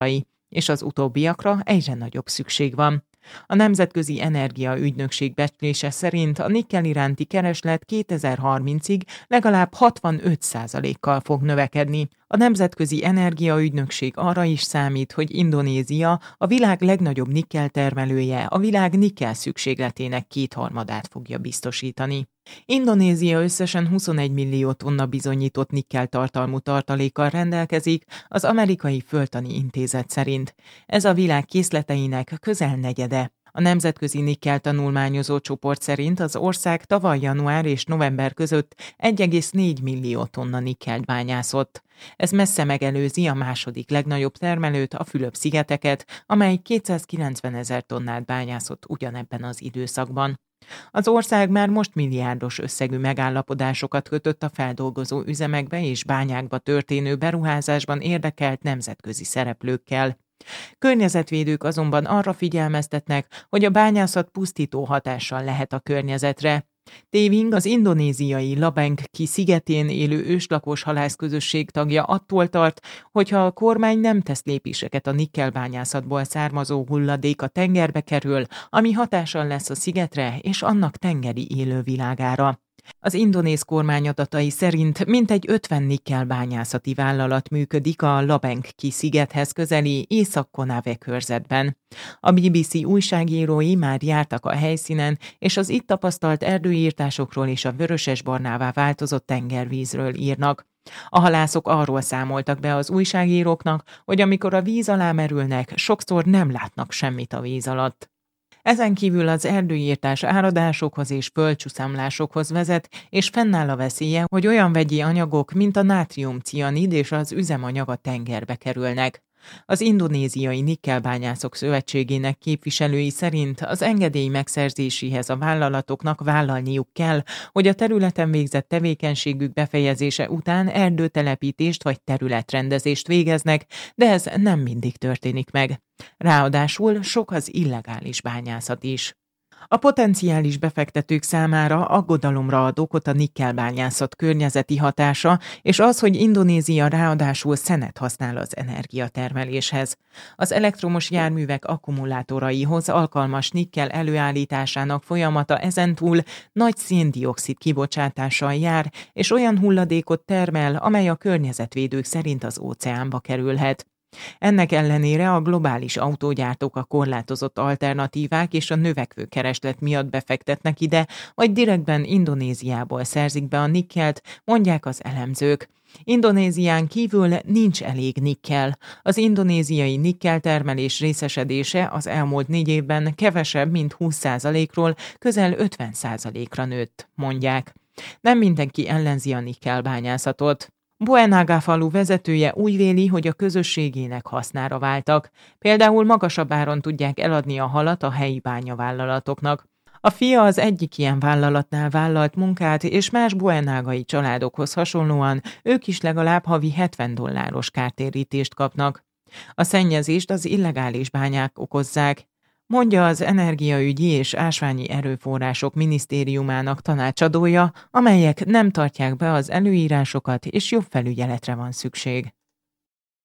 és az utóbbiakra egyre nagyobb szükség van. A Nemzetközi Energiaügynökség becslése szerint a nikkel iránti kereslet 2030-ig legalább 65%-kal fog növekedni. A Nemzetközi Energiaügynökség arra is számít, hogy Indonézia a világ legnagyobb nikkel termelője, a világ nikkel szükségletének 2/3 fogja biztosítani. Indonézia összesen 21 millió tonna bizonyított nikkel tartalmú tartalékkal rendelkezik az Amerikai Földtani Intézet szerint. Ez a világ készleteinek közel negyede. A Nemzetközi Nikkel Tanulmányozó Csoport szerint az ország tavaly január és november között 1,4 millió tonna nikkelt bányászott. Ez messze megelőzi a második legnagyobb termelőt, a Fülöp-szigeteket, amely 290 000 tonnát bányászott ugyanebben az időszakban. Az ország már most milliárdos összegű megállapodásokat kötött a feldolgozó üzemekbe és bányákba történő beruházásban érdekelt nemzetközi szereplőkkel. Környezetvédők azonban arra figyelmeztetnek, hogy a bányászat pusztító hatással lehet a környezetre. Teving, az indonéziai Labenki szigetén élő őslakos halászközösség tagja attól tart, hogyha a kormány nem tesz lépéseket a nikkelbányászatból származó hulladék a tengerbe kerül, ami hatással lesz a szigetre és annak tengeri élővilágára. Az indonéz kormány adatai szerint mintegy 50 nikkelbányászati vállalat működik a Labenki szigethez közeli Észak-Konave körzetben. A BBC újságírói már jártak a helyszínen, és az itt tapasztalt erdőírtásokról és a vörösesbarnává változott tengervízről írnak. A halászok arról számoltak be az újságíróknak, hogy amikor a víz alá merülnek, sokszor nem látnak semmit a víz alatt. Ezen kívül az erdőírtás áradásokhoz és földcsuszamlásokhoz vezet, és fennáll a veszélye, hogy olyan vegyi anyagok, mint a nátrium-cianid és az üzemanyag a tengerbe kerülnek. Az Indonéziai Nikkelbányászok Szövetségének képviselői szerint az engedély megszerzéséhez a vállalatoknak vállalniuk kell, hogy a területen végzett tevékenységük befejezése után erdőtelepítést vagy területrendezést végeznek, de ez nem mindig történik meg. Ráadásul sok az illegális bányászat is. A potenciális befektetők számára aggodalomra ad okot a nikkelbányászat környezeti hatása, és az, hogy Indonézia ráadásul szenet használ az energiatermeléshez. Az elektromos járművek akkumulátoraihoz alkalmas nikkel előállításának folyamata ezentúl nagy szén-dioxid kibocsátással jár, és olyan hulladékot termel, amely a környezetvédők szerint az óceánba kerülhet. Ennek ellenére a globális autógyártók a korlátozott alternatívák és a növekvő kereslet miatt befektetnek ide, vagy direktben Indonéziából szerzik be a nikkelt, mondják az elemzők. Indonézián kívül nincs elég nikkel. Az indonéziai nikkeltermelés részesedése az elmúlt 4 évben kevesebb, mint 20%-ról közel 50%-ra nőtt, mondják. Nem mindenki ellenzi a nikkelbányászatot. Buenaga falu vezetője úgy véli, hogy a közösségének hasznára váltak. Például magasabb áron tudják eladni a halat a helyi bányavállalatoknak. A fia az egyik ilyen vállalatnál vállalt munkát, és más buenagai családokhoz hasonlóan ők is legalább havi $70 kártérítést kapnak. A szennyezést az illegális bányák okozzák, mondja az Energiaügyi és Ásványi Erőforrások Minisztériumának tanácsadója, amelyek nem tartják be az előírásokat, és jobb felügyeletre van szükség.